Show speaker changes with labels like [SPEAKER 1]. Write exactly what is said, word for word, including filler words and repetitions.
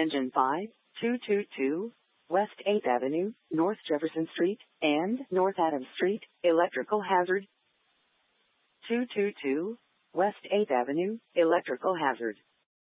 [SPEAKER 1] Engine five, two two two, West eighth Avenue, North Jefferson Street, and North Adams Street, electrical hazard. two two two, West eighth Avenue, electrical hazard.